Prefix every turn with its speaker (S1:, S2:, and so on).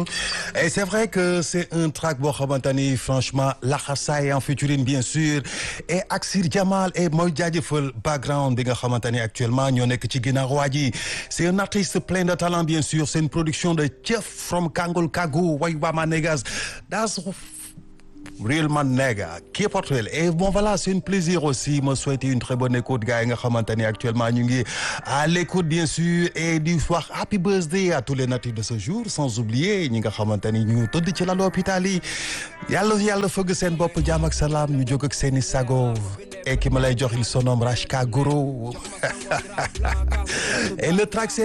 S1: Et c'est vrai que c'est un track boo xamante ni franchement laxasaay en featuring bien sûr et Axir Jamal et mooy jaajëfal background bi nga xamante ni actuellement ñoo nekk ci ginnaaw waa ji c'est un artiste plein de talent bien sûr c'est une production de Chef from Kangol Kagu way Wama Negas that's Real man nigga keep it real et bon voilà c'est un plaisir aussi me souhaiter une très bonne écoute gars yi nga xamante ni actuellement ñu ngi à l'écoute bien sûr et di wax happy birthday à tous les natifs de ce jour sans oublier ñi nga xamante ni ñu tëdd ci lalu hôpital yi yàlla fëgg seen bopp jàmm ak salaam ñu jóg ak seeni sago et ki ma lay jox il se nomme Rachka Goro et le track